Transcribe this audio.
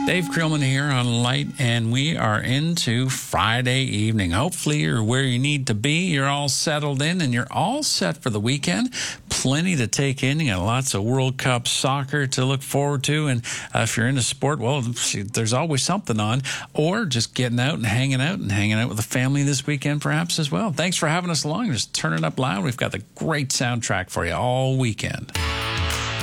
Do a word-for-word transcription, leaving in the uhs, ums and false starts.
Dave Creelman here on Light, and we are into Friday evening. Hopefully you're where you need to be. You're all settled in, and you're all set for the weekend. Plenty to take in. You got lots of World Cup soccer to look forward to, and uh, if you're into sport, well, there's always something on. Or just getting out and hanging out and hanging out with the family this weekend perhaps as well. Thanks for having us along. Just turn it up loud. We've got the great soundtrack for you all weekend.